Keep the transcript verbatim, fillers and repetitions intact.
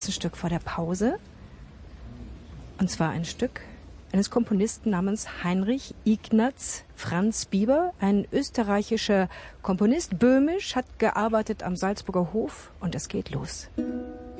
Ein Stück vor der Pause. Und zwar ein Stück eines Komponisten namens Heinrich Ignaz Franz Bieber, ein österreichischer Komponist, böhmisch, hat gearbeitet am Salzburger Hof und es geht los.